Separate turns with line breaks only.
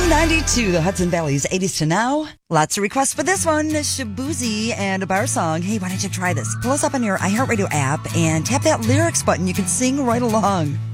92, the Hudson Valley's 80s to now. Lots of requests for this one, Shabuzi and a bar song. Hey, why don't you try this? Pull us up on your iHeartRadio app and tap that lyrics button. You can sing right along.